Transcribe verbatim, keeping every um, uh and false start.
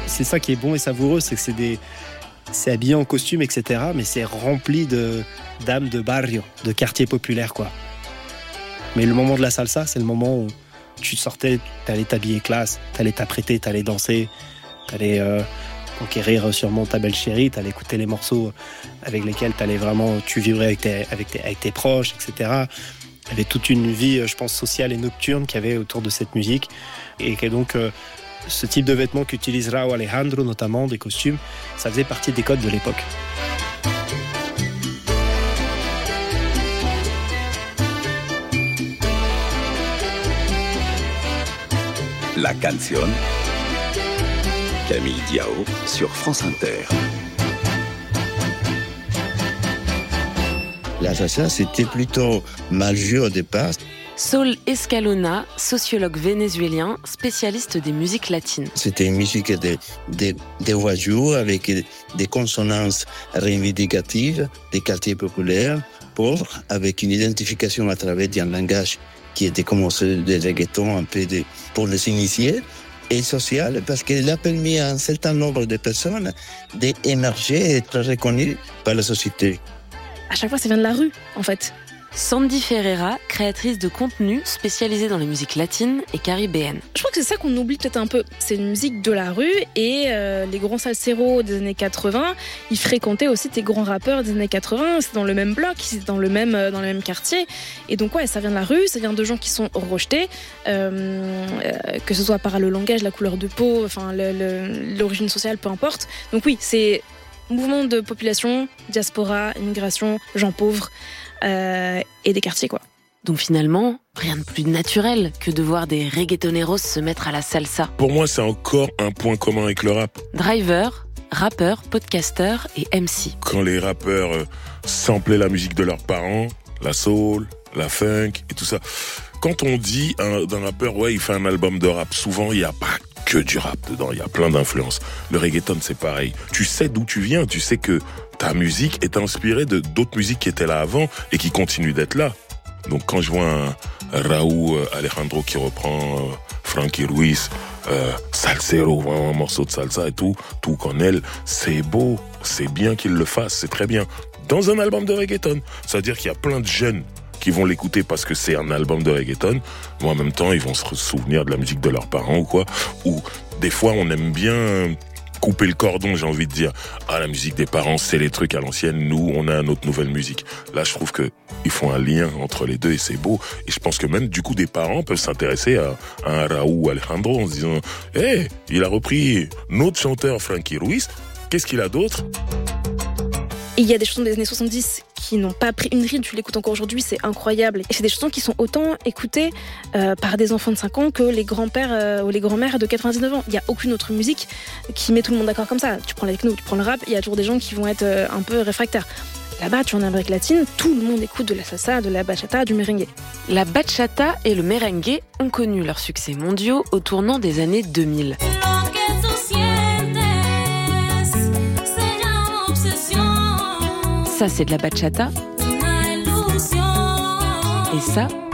C'est ça qui est bon et savoureux, c'est que c'est des... c'est habillé en costume, et cetera. Mais c'est rempli de d'âmes de barrio, de quartiers populaires, quoi. Mais le moment de la salsa, c'est le moment où tu sortais, t'allais t'habiller classe, t'allais t'apprêter, t'allais danser, t'allais euh, conquérir sûrement ta belle chérie, t'allais écouter les morceaux avec lesquels t'allais vraiment, tu vivrais avec tes, avec tes, avec tes proches, et cetera. Il y avait toute une vie, je pense, sociale et nocturne qu'il y avait autour de cette musique. Et que donc, euh, ce type de vêtements qu'utilise Raúl Alejandro, notamment des costumes, ça faisait partie des codes de l'époque. La Canción, Camille Diao sur France Inter. La salsa, c'était plutôt mal vu au départ. Saul Escalona, sociologue vénézuélien, spécialiste des musiques latines. C'était une musique de, de, de voyous avec des consonances revendicative, des quartiers populaires, pauvres, avec une identification à travers d'un langage qui était comme des reggaetons un peu de, pour les initiés, et social, parce qu'il a permis à un certain nombre de personnes d'émerger et d'être reconnues par la société. À chaque fois, ça vient de la rue, en fait. Sandy Ferreira, créatrice de contenu spécialisée dans les musiques latines et caribéennes. Je crois que c'est ça qu'on oublie peut-être un peu. C'est une musique de la rue et euh, les grands salseros des années quatre-vingts, ils fréquentaient aussi des grands rappeurs des années quatre-vingts. C'est dans le même bloc, c'est dans le même, dans le même quartier. Et donc ouais, ça vient de la rue, ça vient de gens qui sont rejetés, euh, euh, que ce soit par le langage, la couleur de peau, enfin le, le, l'origine sociale, peu importe. Donc oui, c'est mouvement de population, diaspora, immigration, gens pauvres. Euh, et des quartiers, quoi. Donc finalement, rien de plus naturel que de voir des reggaetoneros se mettre à la salsa. Pour moi, c'est encore un point commun avec le rap. Driver, rappeur, podcasteur et M C. Quand les rappeurs euh, samplaient la musique de leurs parents, la soul, la funk et tout ça. Quand on dit un, d'un rappeur, ouais, il fait un album de rap, souvent, il n'y a pas que du rap dedans, il y a plein d'influences. Le reggaeton, c'est pareil. Tu sais d'où tu viens, tu sais que ta musique est inspirée de d'autres musiques qui étaient là avant et qui continuent d'être là. Donc quand je vois un Raúl Alejandro qui reprend euh, Frankie Ruiz, euh, Salsero, vraiment un morceau de salsa et tout, tout con elle, c'est beau, c'est bien qu'il le fasse, c'est très bien. Dans un album de reggaeton, c'est-à-dire qu'il y a plein de jeunes qui vont l'écouter parce que c'est un album de reggaeton, mais en même temps, ils vont se souvenir de la musique de leurs parents ou quoi. Ou des fois, on aime bien couper le cordon, j'ai envie de dire. Ah, la musique des parents, c'est les trucs à l'ancienne. Nous, on a notre nouvelle musique. Là, je trouve que ils font un lien entre les deux et c'est beau. Et je pense que même, du coup, des parents peuvent s'intéresser à, à un Raúl Alejandro en se disant « Hé, hey, il a repris notre chanteur Frankie Ruiz. Qu'est-ce qu'il a d'autre ?» Et il y a des chansons des années soixante-dix qui n'ont pas pris une ride, tu l'écoutes encore aujourd'hui, c'est incroyable. Et c'est des chansons qui sont autant écoutées euh, par des enfants de cinq ans que les grands-pères euh, ou les grands-mères de quatre-vingt-dix-neuf ans. Il n'y a aucune autre musique qui met tout le monde d'accord comme ça. Tu prends la techno, tu prends le rap, il y a toujours des gens qui vont être euh, un peu réfractaires. Là-bas, tu es en Amérique latine, tout le monde écoute de la salsa, de la bachata, du merengue. La bachata et le merengue ont connu leurs succès mondiaux au tournant des années deux mille. Ça, c'est de la bachata. Et ça,